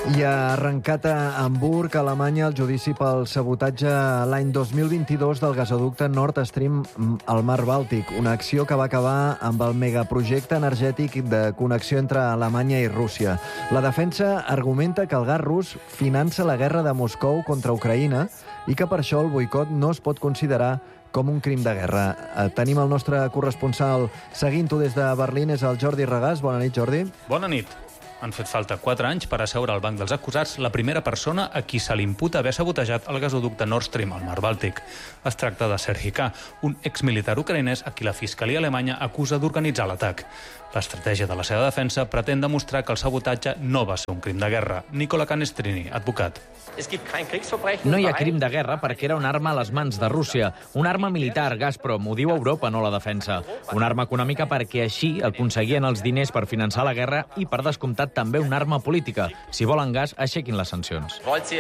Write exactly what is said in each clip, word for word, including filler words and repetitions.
I ha arrencat a Hamburg, Alemanya, el judici pel sabotatge l'any dos mil vint-i-dos del gasoducte Nord Stream al Mar Bàltic, una acció que va acabar amb el megaprojecte energètic de connexió entre Alemanya i Rússia. La defensa argumenta que el gas rus finança la guerra de Moscou contra Ucraïna i que per això el boicot no es pot considerar com un crim de guerra. Tenim el nostre corresponsal seguint-ho des de Berlín, és el Jordi Regàs. Bona nit, Jordi. Bona nit. Han fet falta quatre anys per asseure al banc dels acusats la primera persona a qui se li imputa haver sabotejat el gasoducte Nord Stream al Mar Bàltic. Es tracta de Serhii K., un exmilitar ucraïnès a qui la fiscalia alemanya acusa d'organitzar l'atac. L'estratègia de la seva defensa pretén demostrar que el sabotatge no va ser un crim de guerra. Nicola Canestrini, advocat. No hi ha crim de guerra perquè era una arma a les mans de Rússia. Una arma militar, Gazprom, ho diu Europa, no la defensa. Una arma econòmica perquè així aconseguien els diners per finançar la guerra i, per descomptat, també una arma política. Si volen gas, aixequin les sancions.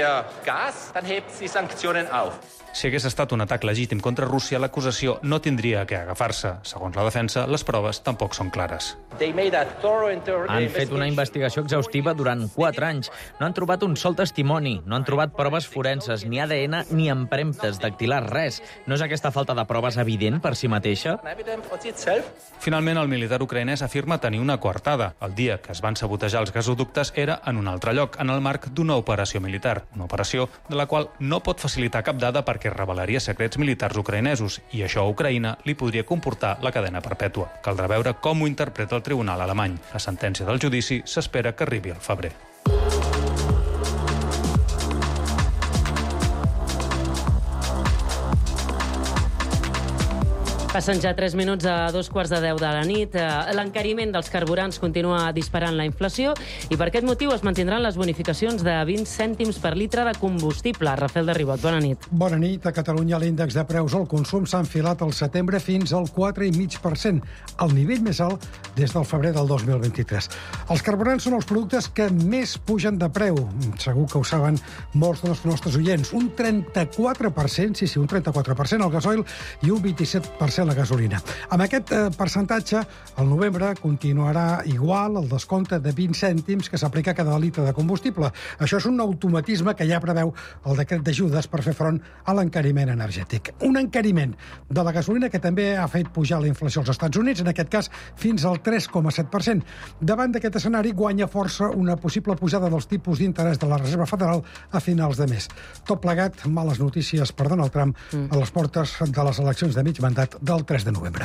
Si hagués estat un atac legítim contra Rússia, l'acusació no tindria que agafar-se. Segons la defensa, les proves tampoc són clares. Han fet una investigació exhaustiva durant quatre anys. No han trobat un sol testimoni, no han trobat proves forenses, ni A D N, ni empremtes dactilars, res. No és aquesta falta de proves evident per si mateixa? Finalment, el militar ucraïnès afirma tenir una coartada. El dia que es van sabotejar els gasoductes era en un altre lloc, en el marc d'una operació militar. Una operació de la qual no pot facilitar cap dada perquè revelaria secrets militars ucraïnesos i això a Ucraïna li podria comportar la cadena perpètua. Caldrà veure com ho interpreta el tribunal alemany. La sentència del judici s'espera que arribi al febrer. Passen ja tres minuts a dos quarts de deu de la nit. L'encariment dels carburants continua disparant la inflació i per aquest motiu es mantindran les bonificacions de vint cèntims per litre de combustible. Rafael de Ribot, bona nit. Bona nit. A Catalunya l'índex de preus al consum s'ha enfilat al setembre fins al quatre coma cinc per cent, el nivell més alt des del febrer del dos mil vint-i-tres. Els carburants són els productes que més pugen de preu. Segur que ho saben molts dels nostres oients. Un trenta-quatre per cent, sí, sí, un trenta-quatre per cent al gasoil i un vint-i-set per cent la gasolina. Amb aquest eh, percentatge, al novembre continuarà igual el descompte de vint cèntims que s'aplica a cada litre de combustible. Això és un automatisme que ja preveu el decret d'ajudes per fer front a l'encariment energètic. Un encariment de la gasolina que també ha fet pujar la inflació als Estats Units, en aquest cas fins al tres coma set per cent. Davant d'aquest escenari guanya força una possible pujada dels tipus d'interès de la Reserva Federal a finals de mes. Tot plegat, males notícies per Donald Trump mm. a les portes de les eleccions de mig mandat del tres de novembre.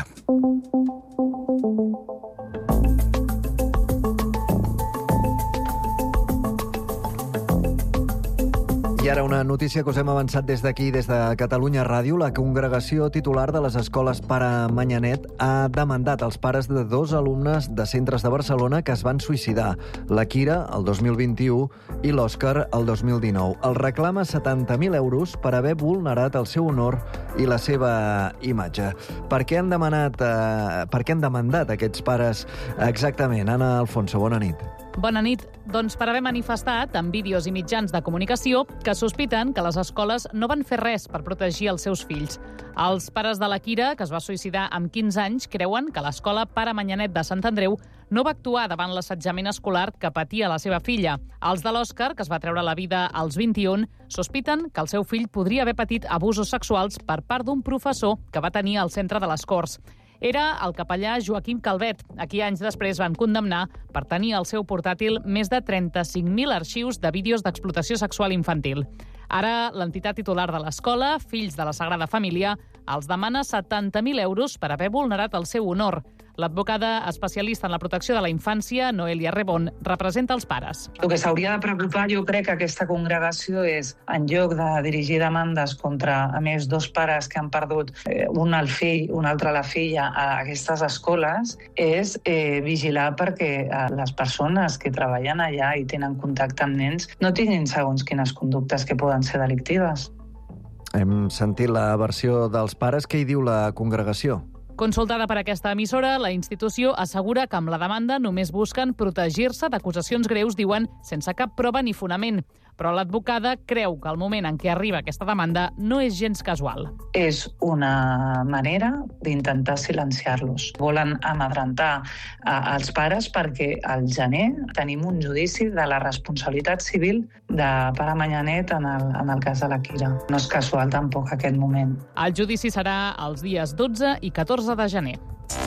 I ara una notícia que us hem avançat des d'aquí, des de Catalunya Ràdio. La congregació titular de les escoles Pare Manyanet ha demandat els pares de dos alumnes de centres de Barcelona que es van suïcidar, la Kira el dos mil vint-i-u i l'Òscar el dos mil dinou. El reclama setanta mil euros per haver vulnerat el seu honor i la seva imatge. Per què han demanat, eh, per què han demandat aquests pares exactament? Anna Alfonso, bona nit. Bona nit. Doncs per haver manifestat amb vídeos i mitjans de comunicació que sospiten que les escoles no van fer res per protegir els seus fills. Els pares de la Kira, que es va suïcidar amb quinze anys, creuen que l'escola Pare Manyanet de Sant Andreu no va actuar davant l'assetjament escolar que patia la seva filla. Els de l'Òscar, que es va treure la vida als vint-i-un, sospiten que el seu fill podria haver patit abusos sexuals per part d'un professor que va tenir al centre de les Corts. Era el capellà Joaquim Calvet, a qui anys després van condemnar per tenir al seu portàtil més de trenta-cinc mil arxius de vídeos d'explotació sexual infantil. Ara, l'entitat titular de l'escola, Fills de la Sagrada Família, els demana setanta mil euros per haver vulnerat el seu honor. L'advocada especialista en la protecció de la infància, Noelia Rebón, representa els pares. El que s'hauria de preocupar, jo crec, que aquesta congregació és, en lloc de dirigir demandes contra, a més, dos pares que han perdut eh, un al fill, un altre a la filla a aquestes escoles, és eh, vigilar perquè eh, les persones que treballen allà i tenen contacte amb nens no tinguin segons quines conductes que poden ser delictives. Hem sentit la versió dels pares. Què hi diu la congregació? Consultada per aquesta emissora, la institució assegura que amb la demanda només busquen protegir-se d'acusacions greus, diuen, sense cap prova ni fonament. Però l'advocada creu que el moment en què arriba aquesta demanda no és gens casual. És una manera d'intentar silenciar-los. Volen amedrentar els pares perquè al gener tenim un judici de la responsabilitat civil de pare Manyanet en el, en el cas de la Kira. No és casual tampoc aquest moment. El judici serà els dies dotze i catorze de gener.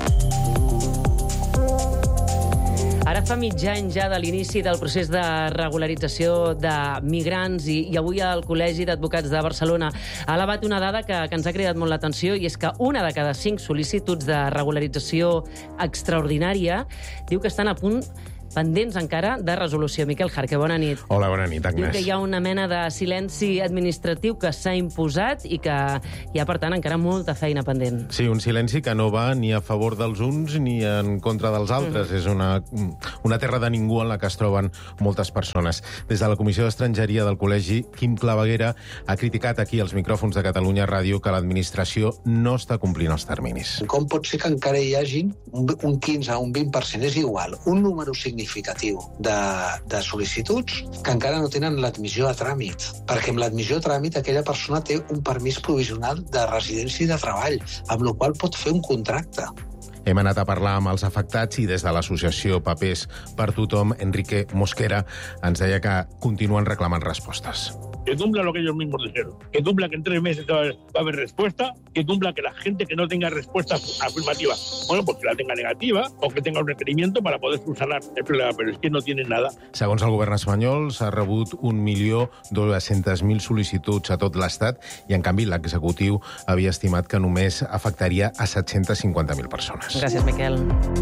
Ara fa mig any ja de l'inici del procés de regularització de migrants i, i avui el Col·legi d'Advocats de Barcelona ha elevat una dada que, que ens ha cridat molt l'atenció i és que una de cada cinc sol·licituds de regularització extraordinària diu que estan a punt pendents encara de resolució. Miquel Jarque, bona nit. Hola, bona nit, Agnès. Diu que hi ha una mena de silenci administratiu que s'ha imposat i que hi ha, per tant, encara molta feina pendent. Sí, un silenci que no va ni a favor dels uns ni en contra dels altres. Mm. És una, una terra de ningú en la que es troben moltes persones. Des de la Comissió d'Estrangeria del Col·legi, Quim Claveguera ha criticat aquí als micròfons de Catalunya Ràdio que l'administració no està complint els terminis. Com pot ser que encara hi hagi un quinze o un vint per cent? És igual, un número significatiu significatiu de, de sol·licituds que encara no tenen l'admissió a tràmit, perquè amb l'admissió a tràmit aquella persona té un permís provisional de residència i de treball, amb la qual pot fer un contracte. Hem anat a parlar amb els afectats i des de l'associació Papers per Tothom, Enrique Mosquera, ens deia que continuen reclamant respostes. Que cumpla lo que ellos mismos dijeron. Que cumpla que en tres meses va a haber respuesta. Que cumpla que la gente que no tenga respuesta afirmativa, bueno, pues que la tenga negativa o que tenga un requerimiento para poder subsanar el problema. Pero es que no tienen nada. Segons el govern espanyol, s'ha rebut un milió dos-cents mil sol·licituds a tot l'Estat i, en canvi, l'executiu havia estimat que només afectaria a set-cents cinquanta mil persones. Gràcies, Miquel.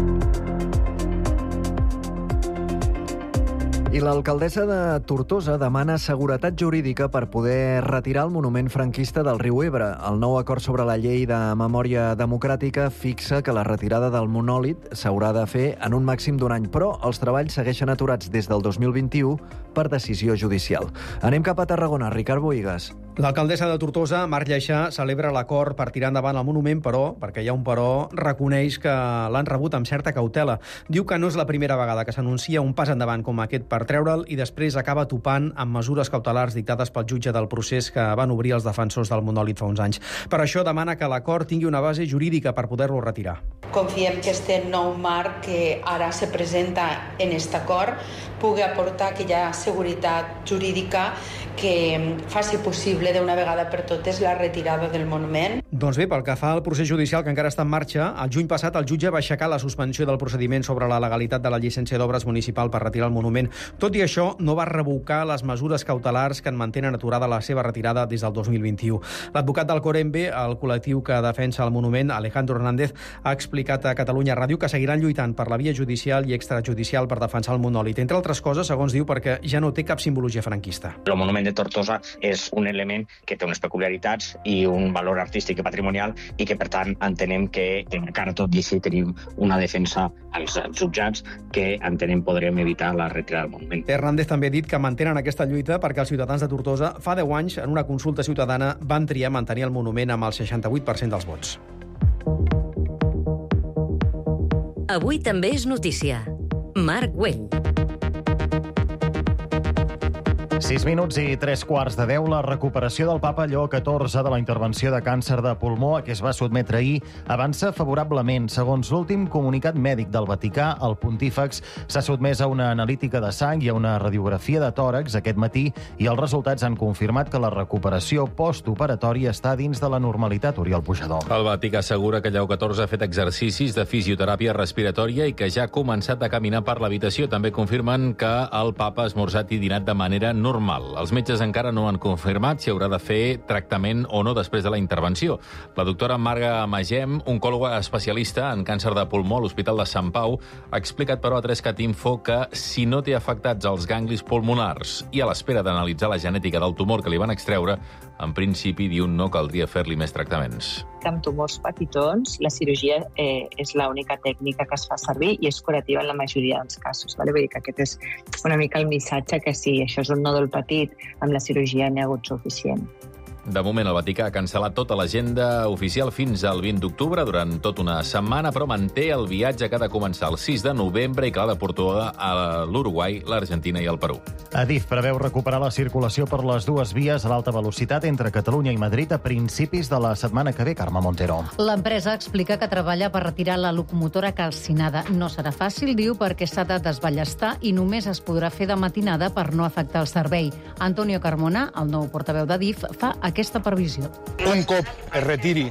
I l'alcaldessa de Tortosa demana seguretat jurídica per poder retirar el monument franquista del riu Ebre. El nou acord sobre la llei de memòria democràtica fixa que la retirada del monòlit s'haurà de fer en un màxim d'un any, però els treballs segueixen aturats des del dos mil vint-i-u per decisió judicial. Anem cap a Tarragona. Ricard Bohigas. L'alcaldessa de Tortosa, Mar Lleixà, celebra l'acord per tirar endavant el monument, però, perquè hi ha un però, reconeix que l'han rebut amb certa cautela. Diu que no és la primera vegada que s'anuncia un pas endavant com aquest per treure'l i després acaba topant amb mesures cautelars dictades pel jutge del procés que van obrir els defensors del monòlit fa uns anys. Per això demana que l'acord tingui una base jurídica per poder-lo retirar. Confiem que este nou marc que ara se presenta en aquest acord pugui aportar aquella seguretat jurídica que faci possible d'una vegada per totes la retirada del monument. Doncs bé, pel que fa al procés judicial que encara està en marxa, el juny passat el jutge va aixecar la suspensió del procediment sobre la legalitat de la llicència d'obres municipal per retirar el monument. Tot i això, no va revocar les mesures cautelars que en mantenen aturada la seva retirada des del dos mil vint-i-u. L'advocat del Corembe, el col·lectiu que defensa el monument, Alejandro Hernández, ha explicat a Catalunya Ràdio que seguiran lluitant per la via judicial i extrajudicial per defensar el monòlit. Entre altres coses, segons diu, perquè ja no té cap simbologia franquista. El monument de Tortosa és un element que té unes peculiaritats i un valor artístic i patrimonial i que, per tant, entenem que encara tot i així tenim una defensa als jutjats que entenem podrem evitar la retirada del monument. Hernández també ha dit que mantenen aquesta lluita perquè els ciutadans de Tortosa fa deu anys, en una consulta ciutadana, van triar mantenir el monument amb el seixanta-vuit per cent dels vots. Avui també és notícia. Marc Güell. Sis minuts i tres quarts de deu, la recuperació del papa Lleó catorze de la intervenció de càncer de pulmó a què es va sotmetre ahir avança favorablement. Segons l'últim comunicat mèdic del Vaticà, el pontífex s'ha sotmès a una analítica de sang i a una radiografia de tòrax aquest matí i els resultats han confirmat que la recuperació postoperatòria està dins de la normalitat. Oriol Pujador. El Vaticà assegura que Lleó catorze ha fet exercicis de fisioteràpia respiratòria i que ja ha començat a caminar per l'habitació. També confirmen que el papa ha esmorzat i dinat de manera normal. Els metges encara no han confirmat si haurà de fer tractament o no després de la intervenció. La doctora Marga Magem, oncòloga especialista en càncer de pulmó a l'Hospital de Sant Pau, ha explicat però a tres cat info que si no té afectats els ganglis pulmonars i a l'espera d'analitzar la genètica del tumor que li van extreure, en principi, diu, no caldria fer-li més tractaments. Amb tumors petitons, la cirurgia eh, és l'única tècnica que es fa servir i és curativa en la majoria dels casos. Vale? Vull dir que aquest és una mica el missatge que si això és un nòdul petit, amb la cirurgia n'hi ha hagut suficient. De moment, el Vaticà ha cancel·lat tota l'agenda oficial fins al vint d'octubre, durant tota una setmana, però manté el viatge que ha de començar el sis de novembre i que ha de portar a l'Uruguai, l'Argentina i el Perú. Adif preveu recuperar la circulació per les dues vies a l'alta velocitat entre Catalunya i Madrid a principis de la setmana que ve. Carme Montero. L'empresa explica que treballa per retirar la locomotora calcinada. No serà fàcil, diu, perquè s'ha de desballestar i només es podrà fer de matinada per no afectar el servei. Antonio Carmona, el nou portaveu d'Adif, fa aquesta previsió. Un cop es retiri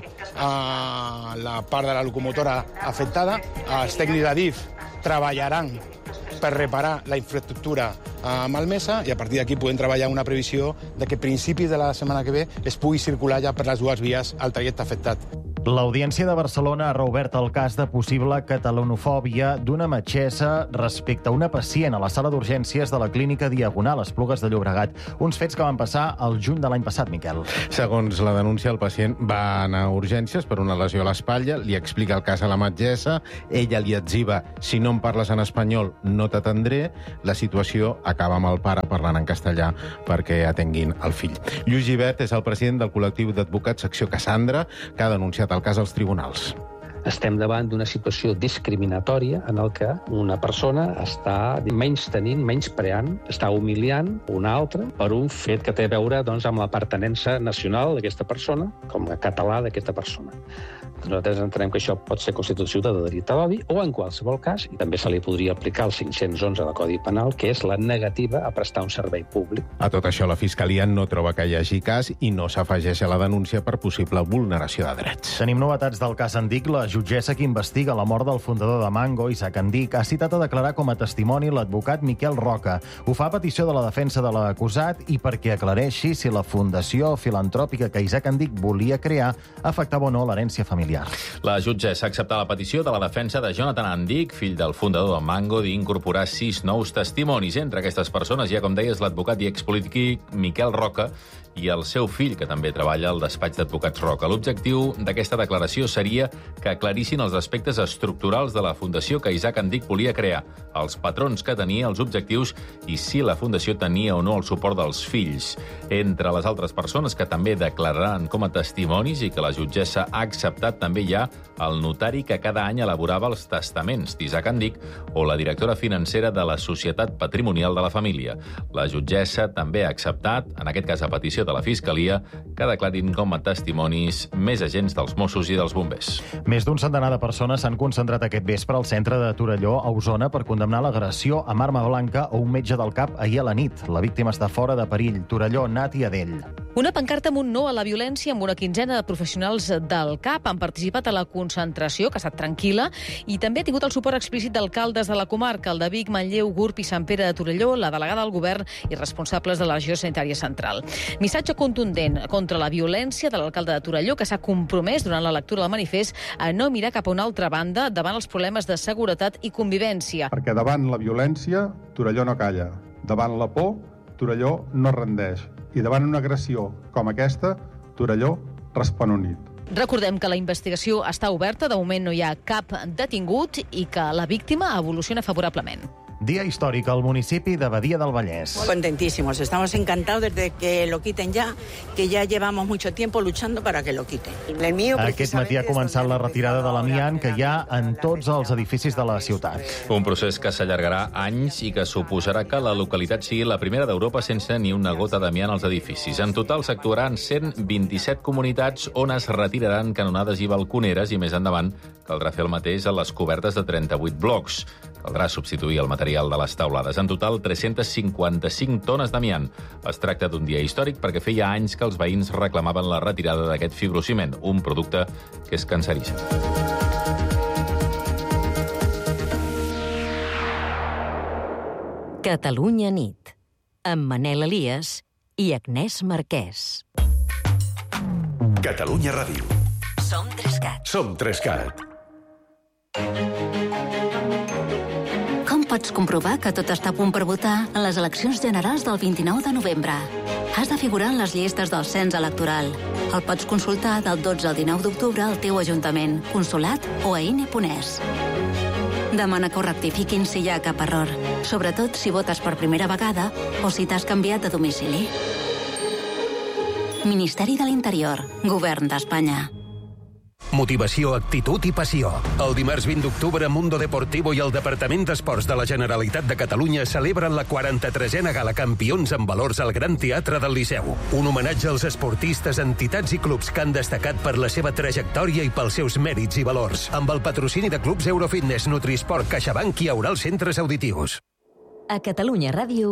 a la part de la locomotora afectada, els tècnics d'Adif treballaran per reparar la infraestructura malmesa i a partir d'aquí podem treballar una previsió de que a principis de la setmana que ve es pugui circular ja per les dues vies al trajecte afectat. L'Audiència de Barcelona ha reobert el cas de possible catalanofòbia d'una metgessa respecte a una pacient a la sala d'urgències de la clínica Diagonal, a Esplugues de Llobregat. Uns fets que van passar el juny de l'any passat, Miquel. Segons la denúncia, el pacient va anar a urgències per una lesió a l'espatlla, li explica el cas a la metgessa, ella li etziba: si no em parles en espanyol no t'atendré. La situació acaba amb el pare parlant en castellà perquè atenguin el fill. Lluís Gibert és el president del col·lectiu d'advocats Secció Cassandra, que ha denunciat el cas als tribunals. Estem davant d'una situació discriminatòria en el que una persona està menys-tenint, menyspreant, està humiliant una altra per un fet que té a veure doncs, amb la pertinença nacional d'aquesta persona, com a català d'aquesta persona. Nosaltres entenem que això pot ser constitució de delicte d'odi o, en qualsevol cas, i també se li podria aplicar el cinc-cents onze del Codi Penal, que és la negativa a prestar un servei públic. A tot això, la Fiscalia no troba que hi hagi cas i no s'afegeix a la denúncia per possible vulneració de drets. Tenim novetats del cas Andic. La jutgessa que investiga la mort del fundador de Mango, Isaac Andic, ha citat a declarar com a testimoni l'advocat Miquel Roca. Ho fa a petició de la defensa de l'acusat i perquè aclareixi si la fundació filantròpica que Isaac Andic volia crear afectava o no l'herència familiar. La jutgessa ha acceptat la petició de la defensa de Jonathan Andic, fill del fundador de Mango, d'incorporar sis nous testimonis. Entre aquestes persones hi ha, com deies, l'advocat i expolític Miquel Roca i el seu fill, que també treballa al despatx d'advocats Roca. L'objectiu d'aquesta declaració seria que aclarissin els aspectes estructurals de la fundació que Isaac Andic volia crear, els patrons que tenia, els objectius i si la fundació tenia o no el suport dels fills. Entre les altres persones que també declararan com a testimonis i que la jutgessa ha acceptat també hi ha el notari que cada any elaborava els testaments d'Isaac Andic o la directora financera de la Societat Patrimonial de la Família. La jutgessa també ha acceptat, en aquest cas a petició de la Fiscalia, que declarin com a testimonis més agents dels Mossos i dels bombers. Més d'un centenar de persones s'han concentrat aquest vespre al centre de Torelló, a Osona, per condemnar l'agressió amb arma blanca a un metge del cap ahir a la nit. La víctima està fora de perill. Torelló, Nat i Adell. Una pancarta amb un no a la violència amb una quinzena de professionals del CAP han participat a la concentració, que ha estat tranquil·la, i també ha tingut el suport explícit d'alcaldes de la comarca, el de Vic, Manlleu, Gurb i Sant Pere de Torelló, la delegada del govern i responsables de la regió sanitària central. Missatge contundent contra la violència de l'alcalde de Torelló, que s'ha compromès durant la lectura del manifest a no mirar cap a una altra banda davant els problemes de seguretat i convivència. Perquè davant la violència, Torelló no calla. Davant la por, Torelló no rendeix. I davant una agressió com aquesta, Torelló respon unit. Recordem que la investigació està oberta, de moment no hi ha cap detingut i que la víctima evoluciona favorablement. Dia històric al municipi de Badia del Vallès. Contentísimos, estamos encantados desde que lo quiten ya, que ya llevamos mucho tiempo luchando para que lo quiten. El mío, Aquest matí ha començat la retirada de l'amiant que hi ha en tots els edificis de la ciutat. Un procés que s'allargarà anys i que suposarà que la localitat sigui la primera d'Europa sense ni una gota d'amiant als edificis. En total s'actuaran cent vint-i-set comunitats on es retiraran canonades i balconeres i més endavant caldrà fer el mateix a les cobertes de trenta-vuit blocs. Caldrà substituir el material de les taulades. En total, tres-centes cinquanta-cinc tones d'amiant. Es tracta d'un dia històric perquè feia anys que els veïns reclamaven la retirada d'aquest fibrociment, un producte que és cancerigen. Catalunya nit, amb Manel Elias i Agnès Marquès. Catalunya Ràdio. Som Trescat. Som Trescat. Com pots comprovar que tot està a punt per votar en les eleccions generals del vint-i-nou de novembre? Has de figurar en les llistes del cens electoral. El pots consultar del dotze al dinou d'octubre al teu ajuntament, consolat o a ine punt es. Demana que ho rectifiquin si hi ha cap error, sobretot si votes per primera vegada o si t'has canviat de domicili. Ministeri de l'Interior, Govern d'Espanya. Motivació, actitud i passió. El dimarts vint d'octubre, Mundo Deportivo i el Departament d'Esports de la Generalitat de Catalunya celebren la quaranta-tresena Gala Campions en valors al Gran Teatre del Liceu. Un homenatge als esportistes, entitats i clubs que han destacat per la seva trajectòria i pels seus mèrits i valors. Amb el patrocini de clubs Eurofitness, Nutrisport, CaixaBank i Aural Centres Auditius. A Catalunya Ràdio...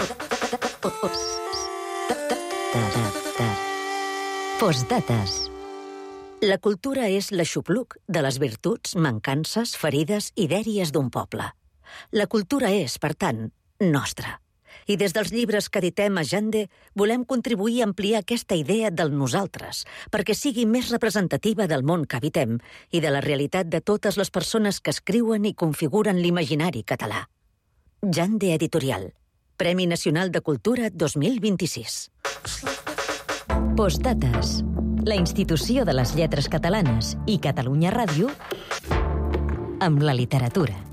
Postdates. La cultura és l'aixopluc de les virtuts, mancances, ferides i dèries d'un poble. La cultura és, per tant, nostra. I des dels llibres que editem a Jande volem contribuir a ampliar aquesta idea del nosaltres, perquè sigui més representativa del món que habitem i de la realitat de totes les persones que escriuen i configuren l'imaginari català. Jande Editorial. Premi Nacional de Cultura dos mil vint-i-sis. Postdates. La institució de les lletres catalanes i Catalunya Ràdio amb la literatura.